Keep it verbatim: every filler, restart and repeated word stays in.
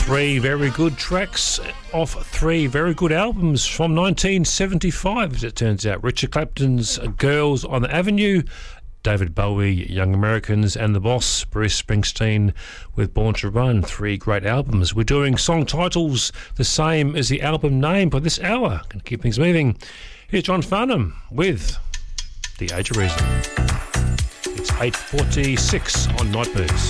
Three very good tracks off three very good albums from nineteen seventy-five, as it turns out. Richard Clapton's Girls on the Avenue, David Bowie, Young Americans, and The Boss, Bruce Springsteen with Born to Run. Three great albums. We're doing song titles the same as the album name for this hour. Going to keep things moving. Here's John Farnham with The Age of Reason. It's eight forty-six on Night Moves.